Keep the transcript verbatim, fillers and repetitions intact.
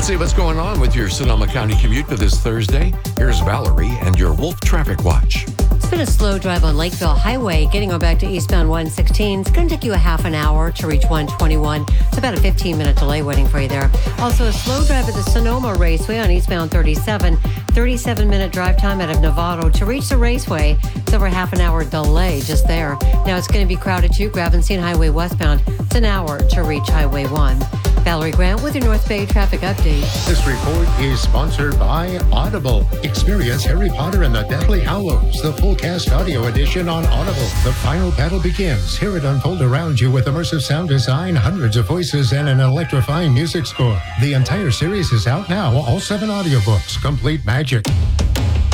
Let's see what's going on with your Sonoma County commute for this Thursday. Here's Valerie and your Wolf Traffic Watch. It's been a slow drive on Lakeville Highway. Getting on back to eastbound one sixteen. It's going to take you a half an hour to reach one twenty-one. It's about a fifteen-minute delay waiting for you there. Also, a slow drive at the Sonoma Raceway on eastbound thirty-seven. thirty-seven-minute drive time out of Novato to reach the raceway. It's over a half an hour delay just there. Now it's going to be crowded too. Gravenstein Highway westbound. It's an hour to reach Highway one. Valerie Grant with your North Bay traffic update. This report is sponsored by Audible. Experience Harry Potter and the Deathly Hallows, the full cast audio edition on Audible. The final battle begins. Hear it unfold around you with immersive sound design, hundreds of voices, and an electrifying music score. The entire series is out now. All seven audiobooks. Complete magic.